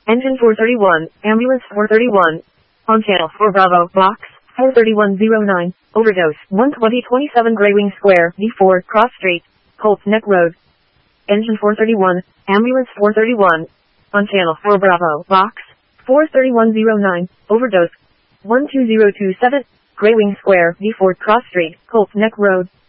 Engine 431, Ambulance 431. On channel 4 Bravo, Box 43109. Overdose 12027 Grey Wing Square, B4, Cross Street, Colts Neck Road. Engine 431, Ambulance 431. On channel 4 Bravo, Box 43109. Overdose 12027 Grey Wing Square, B4, Cross Street, Colts Neck Road.